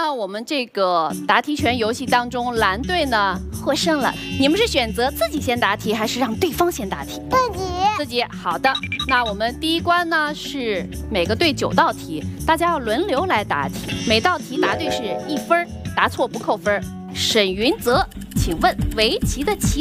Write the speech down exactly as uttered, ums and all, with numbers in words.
呢，我们这个答题权游戏当中，蓝队呢获胜了。你们是选择自己先答题，还是让对方先答题？ 自己。 自己。好的，那我们第一关呢是每个队九道题，大家要轮流来答题，每道题答对是一分，答错不扣分。沈云泽，请问围棋的棋。